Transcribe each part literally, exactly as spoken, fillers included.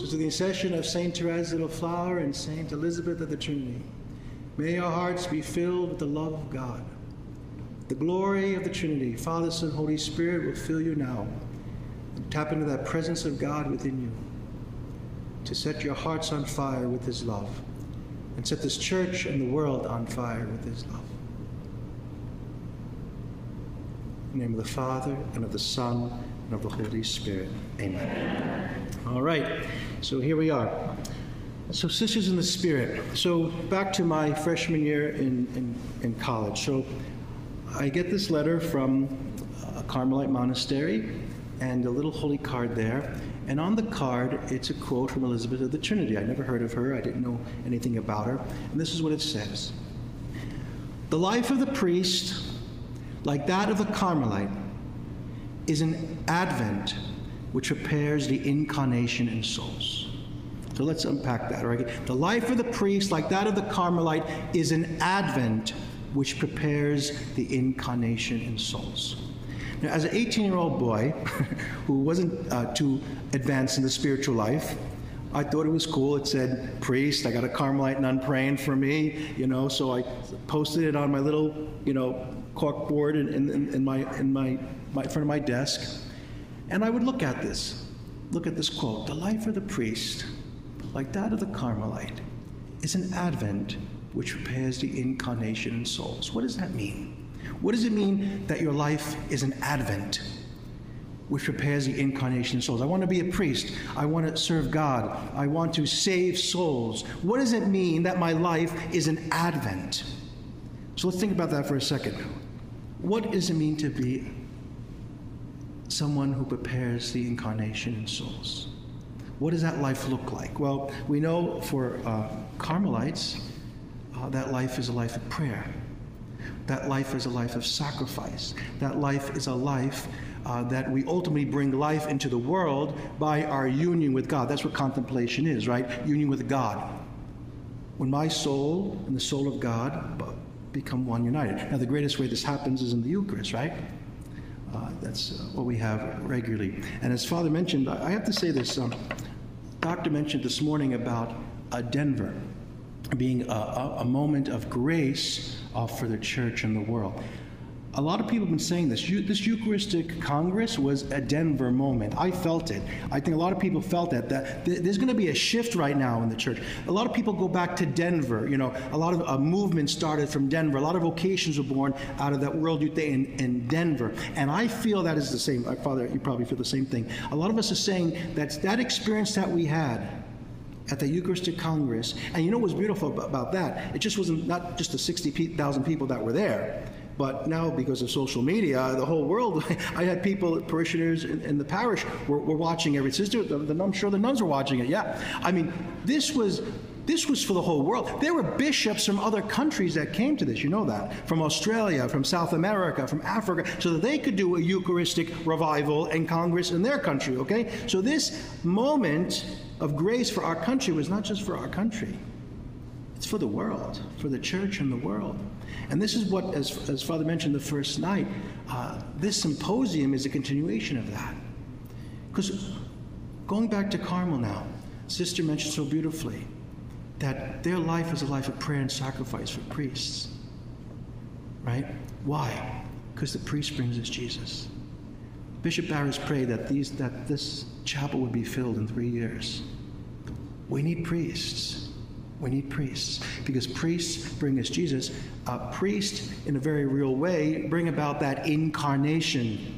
through the intercession of Saint Therese Little Flower and Saint Elizabeth of the Trinity, may our hearts be filled with the love of God. The glory of the Trinity, Father, Son, Holy Spirit, will fill you now. And tap into that presence of God within you to set your hearts on fire with his love and set this church and the world on fire with his love. In the name of the Father, and of the Son, and of the Holy Spirit. Amen. Amen. All right, so here we are. So Sisters in the Spirit. So back to my freshman year in, in, in college. So I get this letter from a Carmelite monastery and a little holy card there. And on the card, it's a quote from Elizabeth of the Trinity. I never heard of her. I didn't know anything about her. And this is what it says. The life of the priest, like that of the Carmelite, is an advent which prepares the incarnation in souls. So let's unpack that. Right? The life of the priest, like that of the Carmelite, is an advent which prepares the incarnation in souls. Now, as an eighteen-year-old boy who wasn't uh, too advanced in the spiritual life, I thought it was cool. It said, priest, I got a Carmelite nun praying for me, you know, so I posted it on my little, you know, cork board in, in, in, my, in my, my, in front of my desk. And I would look at this, look at this quote. The life of the priest, like that of the Carmelite, is an advent which prepares the incarnation in souls. What does that mean? What does it mean that your life is an advent which prepares the incarnation in souls? I want to be a priest. I want to serve God. I want to save souls. What does it mean that my life is an advent? So let's think about that for a second. What does it mean to be someone who prepares the incarnation in souls? What does that life look like? Well, we know for uh, Carmelites, uh, that life is a life of prayer. That life is a life of sacrifice. That life is a life uh, that we ultimately bring life into the world by our union with God. That's what contemplation is, right? Union with God. When my soul and the soul of God become one united. Now, the greatest way this happens is in the Eucharist, right? Uh, that's uh, what we have regularly. And as Father mentioned, I have to say this. Um, Doctor mentioned this morning about uh, Denver being a, a, a moment of grace uh, for the church and the world. A lot of people have been saying this. You, this Eucharistic Congress was a Denver moment. I felt it. I think a lot of people felt that. that th- there's going to be a shift right now in the church. A lot of people go back to Denver. You know, a lot of uh, movements started from Denver. A lot of vocations were born out of that World Youth Day in, in Denver. And I feel that is the same. Uh, Father, you probably feel the same thing. A lot of us are saying that that experience that we had at the Eucharistic Congress, and you know what was beautiful about that? It just wasn't not just the sixty thousand people that were there, but now because of social media, the whole world, I had people, parishioners in, in the parish were, were watching every sister. The, the, I'm sure the nuns were watching it, yeah. I mean, this was this was for the whole world. There were bishops from other countries that came to this, you know that, from Australia, from South America, from Africa, so that they could do a Eucharistic revival and Congress in their country, okay? So this moment of grace for our country was not just for our country. It's for the world, for the church and the world. And this is what, as, as Father mentioned the first night, uh, this symposium is a continuation of that. Because going back to Carmel now, Sister mentioned so beautifully that their life is a life of prayer and sacrifice for priests. Right? Why? Because the priest brings us Jesus. Bishop Barris prayed that these that this chapel would be filled in three years. We need priests. We need priests, because priests bring us Jesus. Uh, priests, in a very real way, bring about that incarnation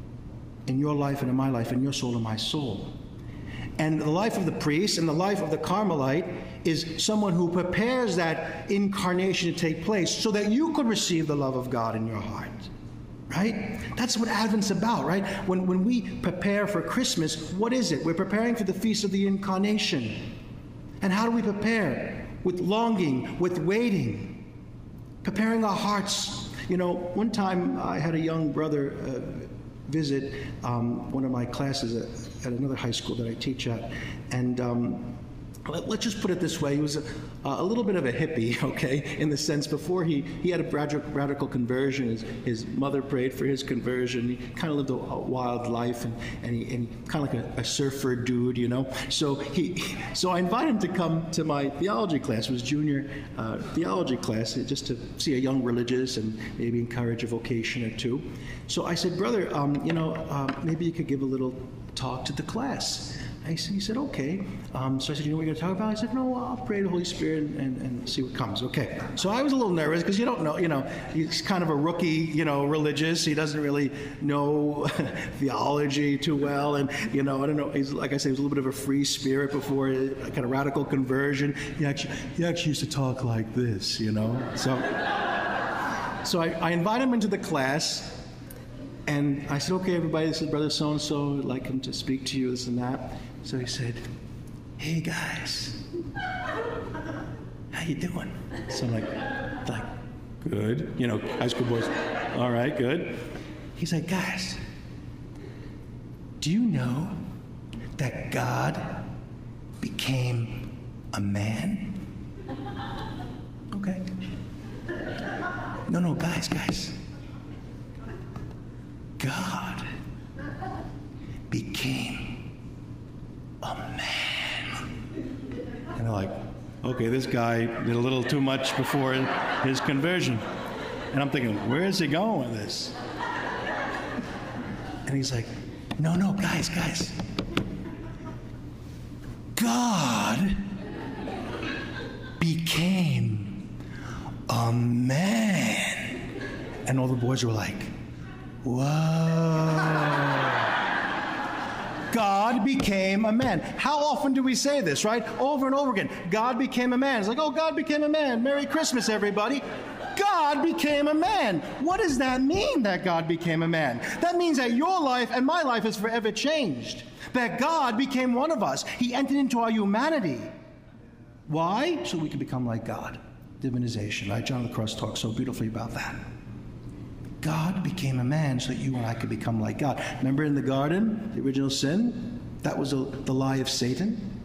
in your life and in my life, in your soul and my soul. And the life of the priest and the life of the Carmelite is someone who prepares that incarnation to take place so that you could receive the love of God in your heart. Right? That's what Advent's about, right? When, when we prepare for Christmas, what is it? We're preparing for the Feast of the Incarnation. And how do we prepare? With longing, with waiting, preparing our hearts. You know, one time I had a young brother uh, visit um, one of my classes at, at another high school that I teach at, and um, let, let's just put it this way. He was a, a little bit of a hippie, okay, in the sense before he, he had a radical, radical conversion. His, his mother prayed for his conversion. He kind of lived a, a wild life, and, and he, and he kind of like a, a surfer dude, you know. So he, so I invited him to come to my theology class. It was junior uh, theology class, just to see a young religious and maybe encourage a vocation or two. So I said, brother, um, you know, uh, maybe you could give a little talk to the class. I said, he said, okay. Um, so I said, you know what you're going to talk about? I said, no, I'll pray to the Holy Spirit and, and, and see what comes. Okay. So I was a little nervous because you don't know, you know, he's kind of a rookie, you know, religious. He doesn't really know theology too well. And, you know, I don't know, he's, like I said, he was a little bit of a free spirit before a kind of radical conversion. He actually, he actually used to talk like this, you know. So, so I, I invited him into the class. And I said, okay, everybody, this is Brother so-and-so. I'd like him to speak to you, this and that. So he said, hey, guys, how you doing? So I'm like, like, good. You know, high school boys, all right, good. He's like, guys, do you know that God became a man? Okay. No, no, guys, guys. God became a man. And they're like, okay, this guy did a little too much before his conversion. And I'm thinking, where is he going with this? And he's like, no, no, guys, guys. God became a man. And all the boys were like, whoa. God became a man. How often do we say this, right? Over and over again. God became a man. It's like, oh, God became a man. Merry Christmas, everybody. God became a man. What does that mean, that God became a man? That means that your life and my life is forever changed. That God became one of us. He entered into our humanity. Why? So we can become like God. Divinization, right? John of the Cross talks so beautifully about that. God became a man so that you and I could become like God. Remember in the garden, the original sin? That was a, the lie of Satan.